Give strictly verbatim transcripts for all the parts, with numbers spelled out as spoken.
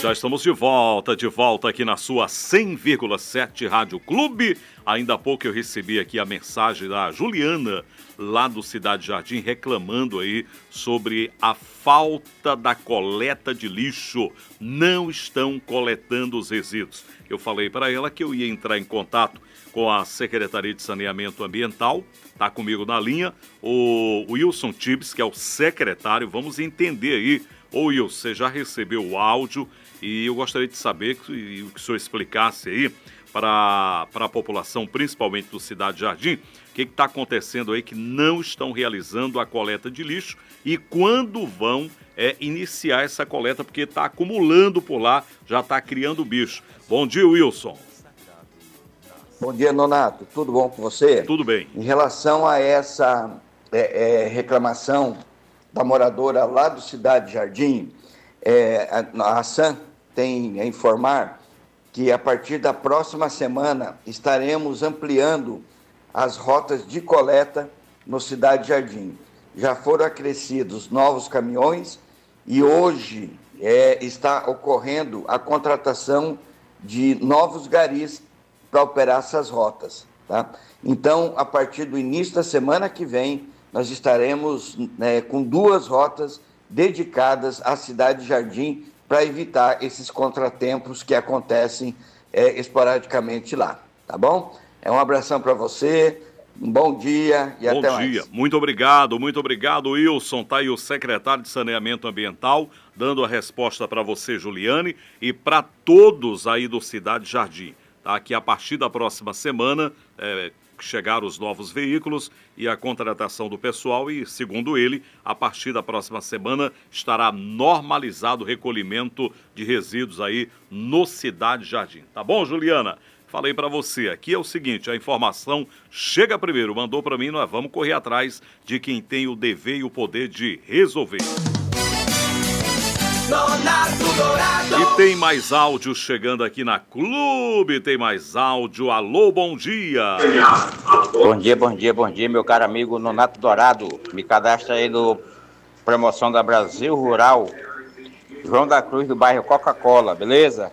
Já estamos de volta, de volta aqui na sua cem vírgula sete Rádio Clube. Ainda há pouco eu recebi aqui a mensagem da Juliana, lá do Cidade Jardim, reclamando aí sobre a falta da coleta de lixo. Não estão coletando os resíduos. Eu falei para ela que eu ia entrar em contato com a Secretaria de Saneamento Ambiental. Está comigo na linha o Wilson Tibes, que é o secretário. Vamos entender aí. Ô Wilson, você já recebeu o áudio e eu gostaria de saber que, que o senhor explicasse aí para, para a população, principalmente do Cidade Jardim, o que está acontecendo aí que não estão realizando a coleta de lixo e quando vão é, iniciar essa coleta, porque está acumulando por lá, já está criando bicho. Bom dia, Wilson. Bom dia, Nonato. Tudo bom com você? Tudo bem. Em relação a essa é, é, reclamação da moradora lá do Cidade Jardim, é, a, a SAM tem a informar que a partir da próxima semana estaremos ampliando as rotas de coleta no Cidade Jardim. Já foram acrescidos novos caminhões e hoje é, está ocorrendo a contratação de novos garis para operar essas rotas. Tá? Então, a partir do início da semana que vem, nós estaremos né, com duas rotas dedicadas à Cidade Jardim para evitar esses contratempos que acontecem é, esporadicamente lá, tá bom? É um abração para você, um bom dia e bom até dia. mais. Bom dia, muito obrigado, muito obrigado, Wilson. Tá aí o secretário de Saneamento Ambiental dando a resposta para você, Juliane, e para todos aí do Cidade Jardim. Tá? Que a partir da próxima semana é, chegaram os novos veículos e a contratação do pessoal e, segundo ele, a partir da próxima semana estará normalizado o recolhimento de resíduos aí no Cidade Jardim. Tá bom, Juliana? Falei para você, aqui é o seguinte, a informação chega primeiro, mandou para mim, nós vamos correr atrás de quem tem o dever e o poder de resolver. E tem mais áudio chegando aqui na Clube, tem mais áudio. Alô, bom dia. Bom dia, bom dia, bom dia, meu caro amigo Nonato Dourado. Me cadastra aí no promoção da Brasil Rural, João da Cruz, do bairro Coca-Cola, beleza?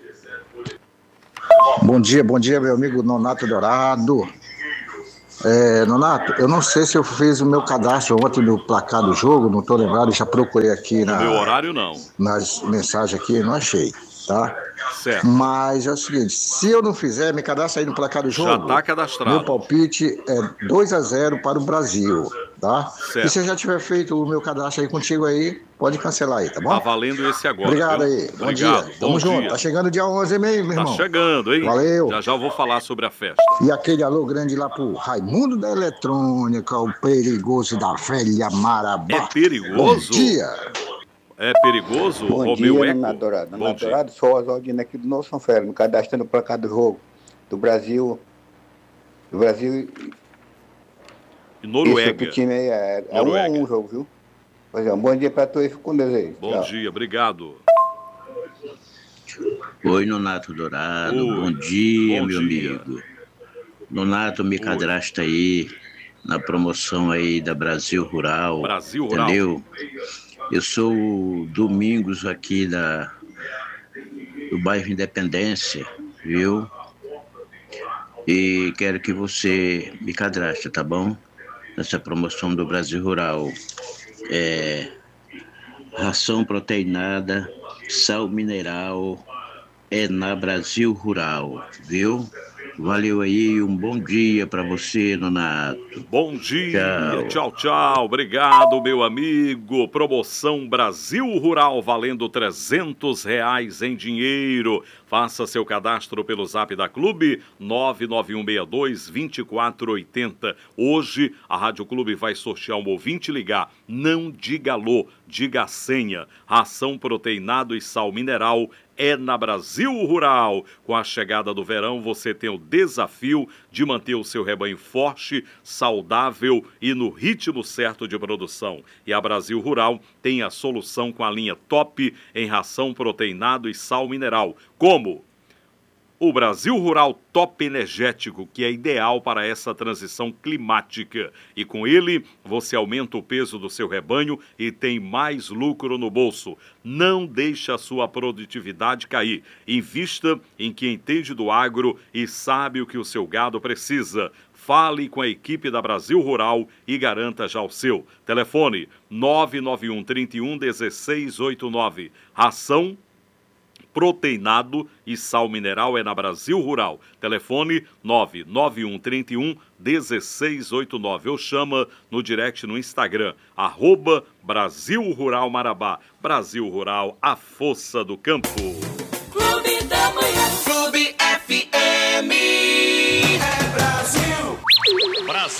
Bom dia, bom dia, meu amigo Nonato Dourado. É, Nonato, eu não sei se eu fiz o meu cadastro ontem no placar do jogo, não estou lembrado, já procurei aqui na, no meu horário não. nas mensagens aqui, não achei, tá? Certo. Mas é o seguinte, se eu não fizer, me cadastra aí no placar do jogo. Já está cadastrado. Meu palpite é dois a zero para o Brasil, tá? Certo. E se eu já tiver feito o meu cadastro aí contigo aí, pode cancelar aí, tá bom? Tá valendo esse agora. Obrigado viu? aí, bom Obrigado. dia. Bom Tamo dia. junto, tá chegando dia onze, hein, meu irmão? Tá chegando, hein? Valeu. Já já eu vou falar sobre a festa. E aquele alô grande lá pro Raimundo da Eletrônica, o perigoso da velha Marabá. É perigoso? Bom dia. É perigoso, Bom Romeu dia, Eco? Nonato Dourado. Bom Nonato dia. Dourado, sou o Oswaldino aqui do Novo São Félix, me cadastrando no placar do jogo do Brasil. Do Brasil. E Noruega. Isso, o time aí é, é um a Noruega. um o jogo, viu? Pois é, um bom dia pra tu e fico com Deus aí. Bom Tchau. dia, obrigado. Oi, Nonato Dourado, Oi. bom dia, Bom meu dia. amigo. Nonato, me Oi. cadastra aí na promoção aí da Brasil Rural. Brasil Rural. Entendeu? Eu sou o Domingos aqui da, do bairro Independência, viu? E quero que você me cadastre, tá bom? Nessa promoção do Brasil Rural. É, ração proteinada, sal mineral, é na Brasil Rural, viu? Valeu aí, um bom dia pra você, Nonato. Bom dia, Tchau. tchau, tchau. Obrigado, meu amigo. Promoção Brasil Rural valendo trezentos reais em dinheiro. Faça seu cadastro pelo zap da Clube nove nove um seis dois, dois quatro oito zero. Hoje a Rádio Clube vai sortear um ouvinte ligar. Não diga alô, diga a senha. Ração proteinado e sal mineral é na Brasil Rural. Com a chegada do verão, você tem o desafio de manter o seu rebanho forte, saudável e no ritmo certo de produção. E a Brasil Rural tem a solução com a linha top em ração proteinado e sal mineral. Como? o Brasil Rural Top Energético, que é ideal para essa transição climática. E com ele, você aumenta o peso do seu rebanho e tem mais lucro no bolso. Não deixe a sua produtividade cair. Invista em quem entende do agro e sabe o que o seu gado precisa. Fale com a equipe da Brasil Rural e garanta já o seu. Telefone nove nove um, três um, um seis oito nove. Ração proteinado e sal mineral é na Brasil Rural. Telefone nove nove um, três um, um seis oito nove. Ou chama no direct no Instagram, arroba Brasil Rural Marabá. Brasil Rural, a força do campo.